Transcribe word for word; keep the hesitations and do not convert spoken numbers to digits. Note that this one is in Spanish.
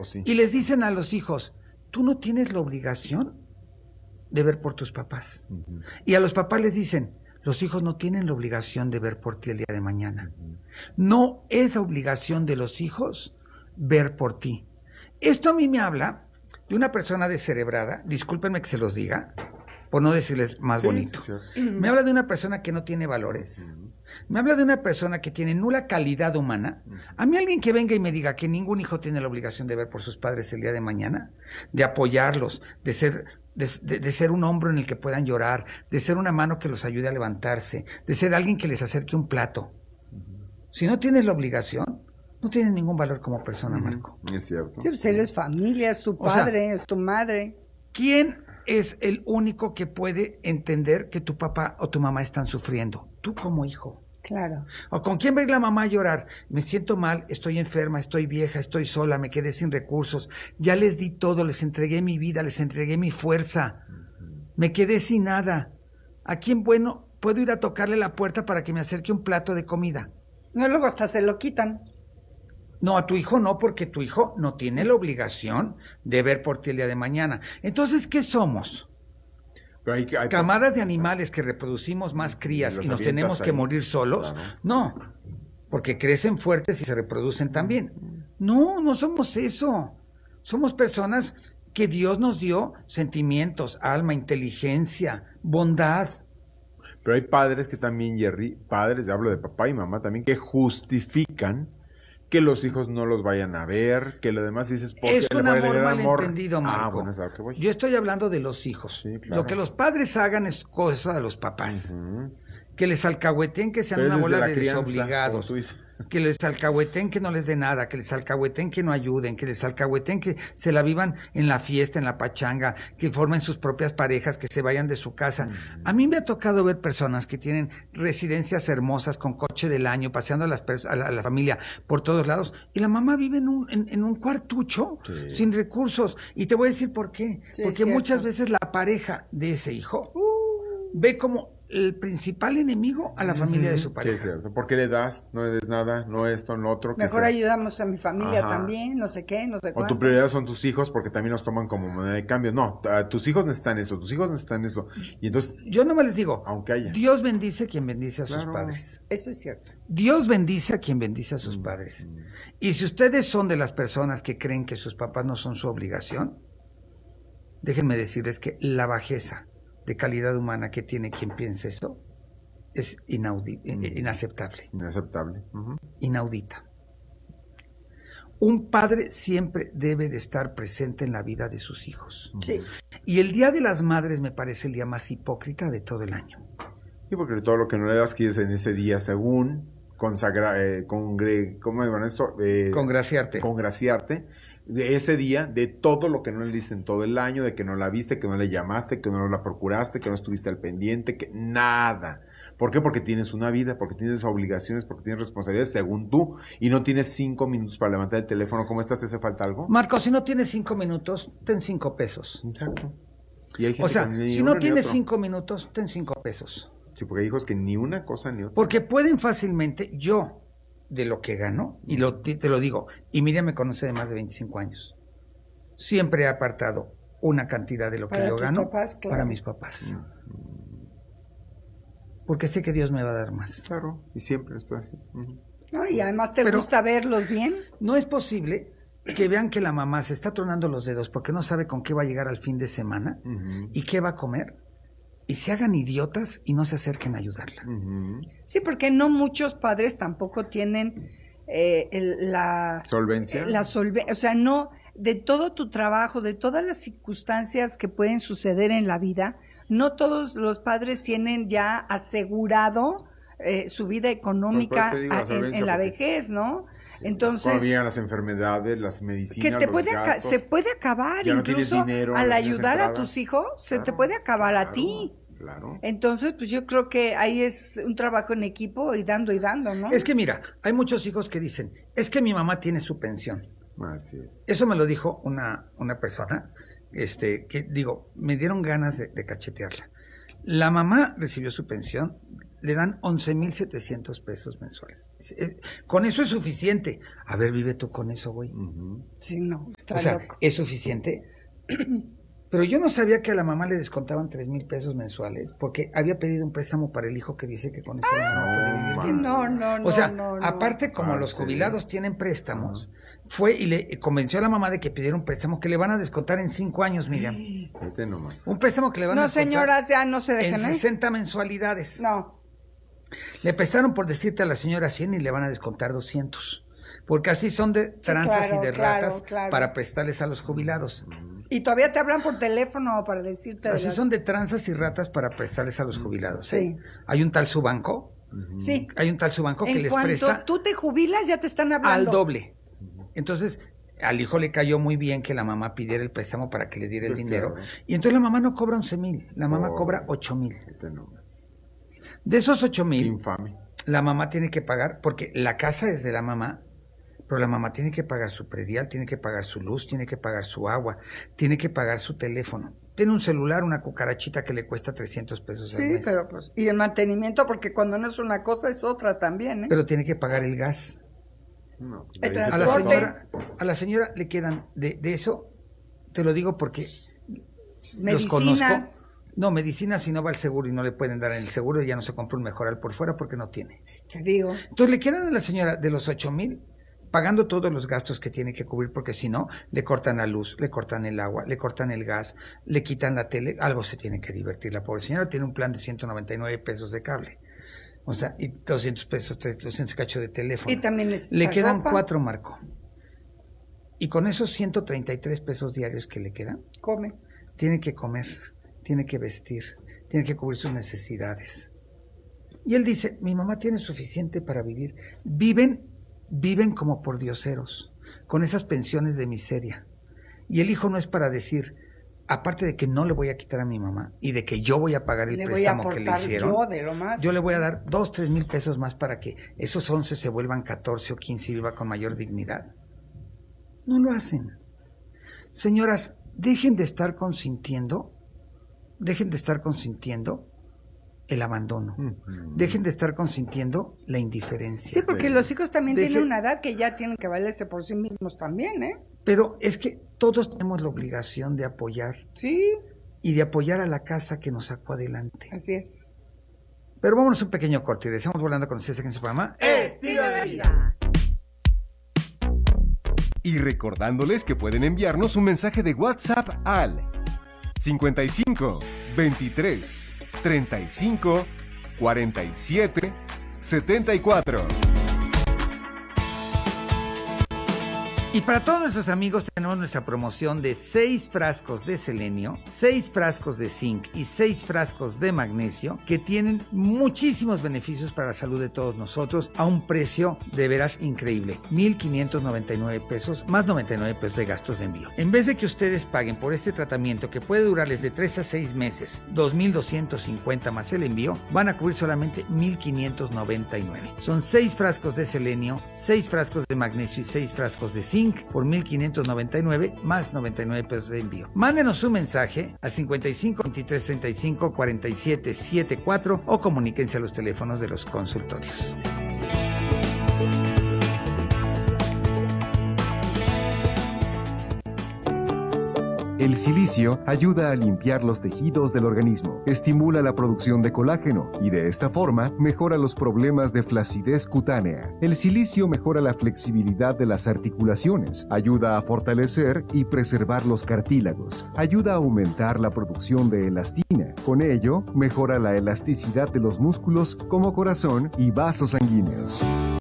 sí. Y les dicen a los hijos, tú no tienes la obligación de ver por tus papás. Uh-huh. Y a los papás les dicen, los hijos no tienen la obligación de ver por ti el día de mañana. Uh-huh. No es obligación de los hijos ver por ti. Esto a mí me habla de una persona descerebrada, discúlpenme que se los diga, por no decirles más sí, bonito. Sí, sí. Me habla de una persona que no tiene valores. Uh-huh. Me habla de una persona que tiene nula calidad humana. Uh-huh. A mí alguien que venga y me diga que ningún hijo tiene la obligación de ver por sus padres el día de mañana, de apoyarlos, de ser, de, de, de ser un hombro en el que puedan llorar, de ser una mano que los ayude a levantarse, de ser alguien que les acerque un plato. Uh-huh. Si no tienes la obligación, no tienes ningún valor como persona, uh-huh. Marco. Es cierto. Sí, pues eres familia, es tu padre, o sea, es tu madre. ¿Quién es el único que puede entender que tu papá o tu mamá están sufriendo? Tú como hijo. Claro. ¿O con quién ve la mamá a llorar? Me siento mal, estoy enferma, estoy vieja, estoy sola, me quedé sin recursos. Ya les di todo, les entregué mi vida, les entregué mi fuerza. Me quedé sin nada. ¿A quién, bueno, puedo ir a tocarle la puerta para que me acerque un plato de comida? No, luego hasta se lo quitan. No, a tu hijo no, porque tu hijo no tiene la obligación de ver por ti el día de mañana. Entonces, ¿qué somos? Pero hay, hay ¿Camadas de animales que reproducimos más crías y, y nos tenemos ahí. que morir solos? Claro. No, porque crecen fuertes y se reproducen también. No, no somos eso. Somos personas que Dios nos dio sentimientos, alma, inteligencia, bondad. Pero hay padres que también, Jerry, padres, hablo de papá y mamá también, que justifican que los hijos no los vayan a ver, que lo demás dices... Es un amor malentendido, Marco. Ah, bueno, es a lo que voy. Yo estoy hablando de los hijos. Sí, claro. Lo que los padres hagan es cosa de los papás. Uh-huh. Que les alcahueten, que sean Pero una bola la de crianza, desobligados. Que les alcahueten, que no les dé nada. Que les alcahueten, que no ayuden. Que les alcahueten, que se la vivan en la fiesta, en la pachanga. Que formen sus propias parejas, que se vayan de su casa. Uh-huh. A mí me ha tocado ver personas que tienen residencias hermosas con coche del año, paseando a, las a, la, a la familia por todos lados. Y la mamá vive en un, en, en un cuartucho, sí. sin recursos. Y te voy a decir por qué. Sí, Porque muchas veces la pareja de ese hijo uh. ve como el principal enemigo a la familia uh-huh. de su pareja. Sí, es cierto. ¿Por qué le das? No le des nada, no esto, no otro. Mejor ayudamos a mi familia Ajá. también, no sé qué, no sé cuánto. O tu prioridad son tus hijos porque también los toman como moneda de cambio. No, tus hijos necesitan eso, tus hijos necesitan eso. Y entonces, yo no me les digo, aunque haya. Dios bendice a quien bendice a claro. sus padres. Eso es cierto. Dios bendice a quien bendice a sus mm. padres. Mm. Y si ustedes son de las personas que creen que sus papás no son su obligación, déjenme decirles que la bajeza de calidad humana que tiene quien piensa eso es inaudi- mm. inaceptable. Inaceptable. Uh-huh. Inaudita. Un padre siempre debe de estar presente en la vida de sus hijos. Sí. Y el Día de las Madres me parece el día más hipócrita de todo el año. Sí, porque todo lo que no le das quieres en ese día según consagrar, eh, congre, ¿cómo se llama esto? Eh, congraciarte. Congraciarte. De ese día, de todo lo que no le diste en todo el año, de que no la viste, que no le llamaste, que no la procuraste, que no estuviste al pendiente, que nada. ¿Por qué? Porque tienes una vida, porque tienes obligaciones, porque tienes responsabilidades según tú y no tienes cinco minutos para levantar el teléfono. ¿Cómo estás? ¿Te hace falta algo? Marco, si no tienes cinco minutos, ten cinco pesos. Exacto. Y hay gente o sea, que si no tienes cinco minutos, ten cinco pesos. Sí, porque hay hijos que ni una cosa ni otra. Porque pueden fácilmente, yo, de lo que gano, y lo, te lo digo, y Miriam me conoce de más de veinticinco años, siempre he apartado una cantidad de lo que para yo gano papás, claro. para mis papás. Mm. Porque sé que Dios me va a dar más. Claro, y siempre está así. Uh-huh. No, y además te Pero gusta verlos bien. No es posible que vean que la mamá se está tronando los dedos porque no sabe con qué va a llegar al fin de semana uh-huh. y qué va a comer, y se hagan idiotas y no se acerquen a ayudarla. Uh-huh. Sí, porque no muchos padres tampoco tienen eh, el, la... ¿Solvencia? La solvencia, o sea, no, de todo tu trabajo, de todas las circunstancias que pueden suceder en la vida, no todos los padres tienen ya asegurado eh, su vida económica digo, la en, en la vejez, ¿no? Entonces, cuando llegan las enfermedades, las medicinas, que te los puede gastos, se puede acabar, no incluso dinero, al no ayudar a tus hijos, claro, se te puede acabar claro, a ti. Claro. Entonces, pues yo creo que ahí es un trabajo en equipo y dando y dando, ¿no? Es que mira, hay muchos hijos que dicen, es que mi mamá tiene su pensión. Así es. Eso me lo dijo una, una persona, este, que digo, me dieron ganas de, de cachetearla. La mamá recibió su pensión le dan once mil setecientos pesos mensuales. Eh, Con eso es suficiente. A ver, vive tú con eso, güey. Ujú. Sí, no, está O sea, loco. ¿es suficiente? Pero yo no sabía que a la mamá le descontaban tres mil pesos mensuales porque había pedido un préstamo para el hijo que dice que con eso la mamá puede vivir bien. No, no, no. O sea, no, no. aparte como Ah, los sí. jubilados tienen préstamos, fue y le convenció a la mamá de que pidiera un préstamo que le van a descontar en cinco años, Miriam. Vete nomás. Un préstamo que le van a No, descontar señoras, ya no se en dejen, ¿eh? sesenta mensualidades. No. Le prestaron, por decirte, a la señora cien y le van a descontar doscientos. Porque así son de tranzas claro, y de claro, ratas claro. para prestarles a los jubilados. Y todavía te hablan por teléfono para decirte. de Así las- son de tranzas y ratas para prestarles a los jubilados. Sí. ¿eh? Hay un tal Subanco, Sí. hay un tal Subanco que En les cuanto presta tú te jubilas, ya te están al hablando. doble. Entonces, al hijo le cayó muy bien que la mamá pidiera el préstamo para que le diera el Pues dinero. claro. Y entonces la mamá no cobra once mil, la mamá Oh. cobra ocho mil. Vete nomás. De esos ocho Qué mil, infame. la mamá tiene que pagar, porque la casa es de la mamá, pero la mamá tiene que pagar su predial, tiene que pagar su luz, tiene que pagar su agua, tiene que pagar su teléfono. Tiene un celular, una cucarachita que le cuesta trescientos pesos al Sí, mes. pero pues. Y el mantenimiento, porque cuando no es una cosa es otra también, ¿eh? Pero tiene que pagar el gas. No, pues, El ahí se A la te transporte. acaba. señora, a la señora le quedan, de, de eso, te lo digo porque los Medicinas. conozco. No, medicinas si no va al seguro y no le pueden dar en el seguro, ya no se compra un mejoral por fuera porque no tiene. Te digo. Entonces le quedan a la señora de los ocho mil pagando todos los gastos que tiene que cubrir, porque si no, le cortan la luz, le cortan el agua, le cortan el gas, le quitan la tele, algo se tiene que divertir. La pobre señora tiene un plan de ciento noventa y nueve pesos de cable, o sea, y doscientos pesos, doscientos cacho de teléfono. Y también necesitas le quedan ropa. cuatro, Marco. Y con esos ciento treinta y tres pesos diarios que le quedan, Come. tiene que comer, tiene que vestir, tiene que cubrir sus necesidades. Y él dice, mi mamá tiene suficiente para vivir. Viven, viven como por dioseros, con esas pensiones de miseria. Y el hijo no es para decir, aparte de que no le voy a quitar a mi mamá y de que yo voy a pagar el Le voy a préstamo que le aportar hicieron, yo de lo más. yo le voy a dar dos, tres mil pesos más para que esos once se vuelvan catorce o quince y viva con mayor dignidad. No lo hacen. Señoras, dejen de estar consintiendo, dejen de estar consintiendo el abandono. Ujú. Dejen de estar consintiendo la indiferencia. Sí, porque los hijos también Deje- tienen una edad que ya tienen que valerse por sí mismos también, ¿eh? Pero es que todos tenemos la obligación de apoyar Sí, y de apoyar a la casa que nos sacó adelante. así es. Pero vámonos un pequeño corte y regresamos volando con ustedes aquí en su programa. Estilo de vida. Y recordándoles que pueden enviarnos un mensaje de WhatsApp al cincuenta y cinco, veintitrés, treinta y cinco, cuarenta y siete, setenta y cuatro. Y para todos nuestros amigos tenemos nuestra promoción de seis frascos de selenio, seis frascos de zinc y seis frascos de magnesio que tienen muchísimos beneficios para la salud de todos nosotros a un precio de veras increíble, mil quinientos noventa y nueve pesos más noventa y nueve pesos de gastos de envío. En vez de que ustedes paguen por este tratamiento que puede durarles de tres a seis meses, dos mil doscientos cincuenta más el envío, van a cubrir solamente mil quinientos noventa y nueve. Son seis frascos de selenio, seis frascos de magnesio y seis frascos de zinc por mil quinientos noventa y nueve más noventa y nueve pesos de envío. Mándenos un mensaje al cincuenta y cinco, veintitrés, treinta y cinco, cuarenta y siete, setenta y cuatro o comuníquense a los teléfonos de los consultorios. El silicio ayuda a limpiar los tejidos del organismo, estimula la producción de colágeno y de esta forma mejora los problemas de flacidez cutánea. El silicio mejora la flexibilidad de las articulaciones, ayuda a fortalecer y preservar los cartílagos, ayuda a aumentar la producción de elastina. Con ello, mejora la elasticidad de los músculos como corazón y vasos sanguíneos.